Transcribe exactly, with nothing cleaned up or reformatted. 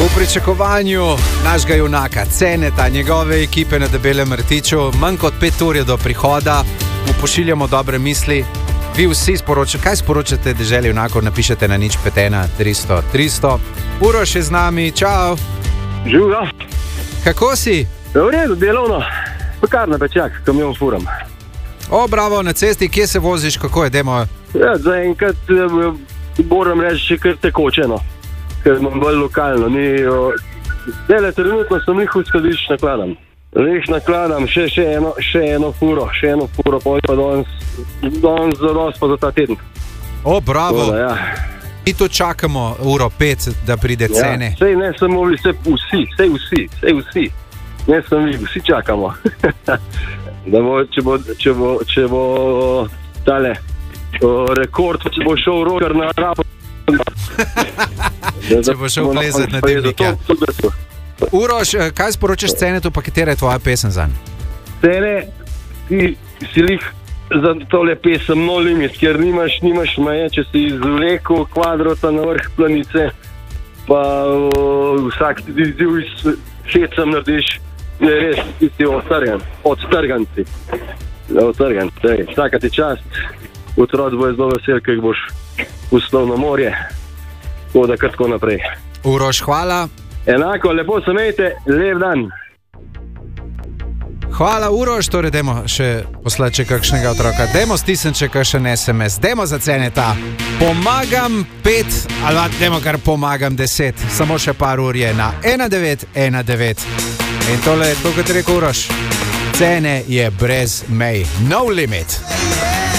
pričakovanju našega junaka Ceneta, njegove ekipe na Debelem rtiču, manj kot pet ur je do prihoda, mu pošiljamo dobre misli. Vi vsi sporočate, kaj sporočate deželi junakov, napišete na nič pet ena tristo tristo. Uroš je z nami, čau. Živijo. Kako si? V redu, delovno. Pekarna pečak, kamion furam. O, bravo, na cesti, kje se voziš, kako je, demo? Ja, zaenkrat moram reči, kar tekoče, no. Ker imam bolj lokalno. Ni, o, dele, trenutno sem jih v skladišč nakladam. Jih nakladam še, še, eno, še eno furo, še eno furo, pol pa danes, danes za nos pa za ta teden. O, bravo. Toda, ja. Mi to čakamo uro pet, da pride cene. Ja, sej ne samo vi, sej vsi, sej vsi, sej vsi. Ne samo vi, vsi čakamo. Da bo, če bo, če bo, če bo tale o, rekord, če bo šel Roger na Rapo. Če bo šel plezat na Debnik, ja. Uroš, kaj sporočaš Cenetu, pa katera je tvoja pesem zanj? Cene, ti si lih za tole pesem no limit, ker nimaš, nimaš meje, če si izvlekel kvadrota na vrh planice, pa o, vsak izziv iz hecam narediš, je res, ti si odtrgan, odtrgan si. Odtrgan, tej, vsaka ti čast, otrok bo je zelo vesel, kaj boš uslal na morje, tako da kar tako naprej. Uroš, hvala. Enako, lepo se imejte, lep dan. Hvala, Uroš, torej dajmo še poslati kakšnega otroka, dajmo stisniti še kakšen es em es, dajmo za Ceneta. Pomagam pet, ali dajmo kar pomagam deset, samo še par ur je na ena devet ena devet. In tole je to, kot rekel Uroš, Cene je brez mej, no limit.